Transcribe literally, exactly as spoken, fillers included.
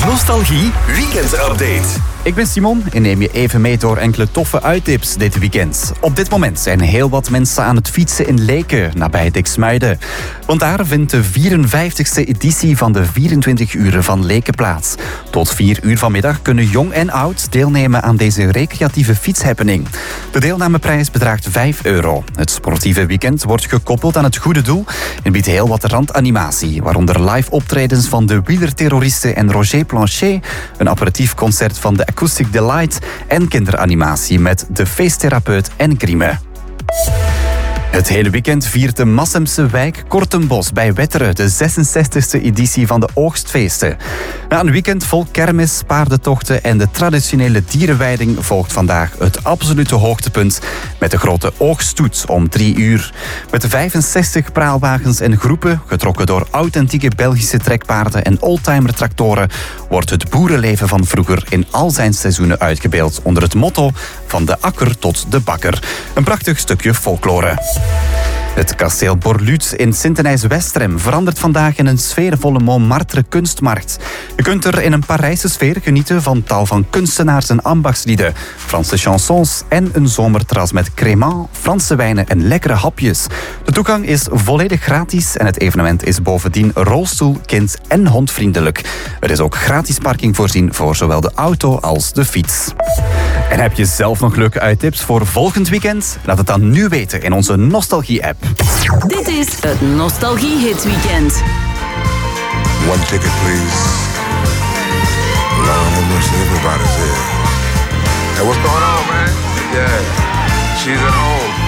Nostalgie Weekend Update. Ik ben Simon en neem je even mee door enkele toffe uittips dit weekend. Op dit moment zijn heel wat mensen aan het fietsen in Leken, nabij Diksmuiden. Want daar vindt de vierenvijftigste editie van de vierentwintig uren van Leken plaats. Tot vier uur vanmiddag kunnen jong en oud deelnemen aan deze recreatieve fietshappening. De deelnameprijs bedraagt vijf euro. Het sportieve weekend wordt gekoppeld aan het goede doel en biedt heel wat randanimatie, waaronder live optredens van de wielerterroristen en Roger Planchet, een aperitief concert van de Acoustic Delight en kinderanimatie met de feesttherapeut en Grime. Het hele weekend viert de Massemse wijk Kortenbos bij Wetteren de zesenzestigste editie van de oogstfeesten. Na een weekend vol kermis, paardentochten en de traditionele dierenweiding volgt vandaag het absolute hoogtepunt met de grote oogststoet om drie uur. Met vijfenzestig praalwagens en groepen, getrokken door authentieke Belgische trekpaarden en oldtimer-tractoren, wordt het boerenleven van vroeger in al zijn seizoenen uitgebeeld onder het motto van de akker tot de bakker. Een prachtig stukje folklore. Het kasteel Borluut in Sint-Denijs-Westrem verandert vandaag in een sfeervolle Montmartre kunstmarkt. Je kunt er in een Parijse sfeer genieten van tal van kunstenaars en ambachtslieden, Franse chansons en een zomerterras met crémant, Franse wijnen en lekkere hapjes. De toegang is volledig gratis en het evenement is bovendien rolstoel-, kind- en hondvriendelijk. Er is ook gratis parking voorzien voor zowel de auto als de fiets. En heb je zelf nog leuke uittips voor volgend weekend? Laat het dan nu weten in onze Nostalgie-app. Dit is het Nostalgie Hits Weekend. One ticket, please. Lord have mercy, everybody's here. Hey, what's going on, man? Yeah, she's at home.